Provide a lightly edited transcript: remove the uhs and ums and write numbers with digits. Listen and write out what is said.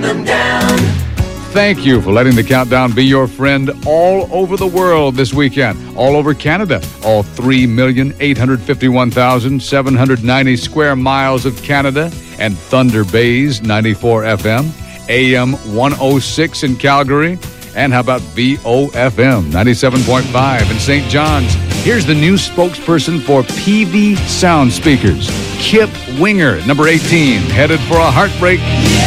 them down. Thank you for letting the countdown be your friend all over the world this weekend. All over Canada, all 3,851,790 square miles of Canada, and Thunder Bay's 94 FM, AM 106 in Calgary, and how about VOFM 97.5 in St. John's. Here's the new spokesperson for PV Sound Speakers, Kip Winger, number 18, headed for a heartbreak.